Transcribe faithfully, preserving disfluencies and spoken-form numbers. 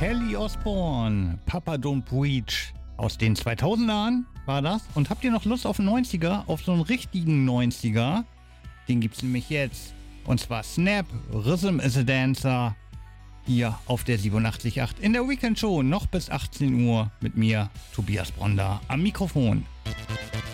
Kelly Osbourne, Papa Don't Preach. Aus den zweitausendern war das. Und habt ihr noch Lust auf neunziger, auf so einen richtigen neunziger? Den gibt's nämlich jetzt. Und zwar Snap, Rhythm is a Dancer. Hier auf der siebenundachtzig Komma acht in der Weekend Show. Noch bis achtzehn Uhr mit mir, Tobias Bronder, am Mikrofon.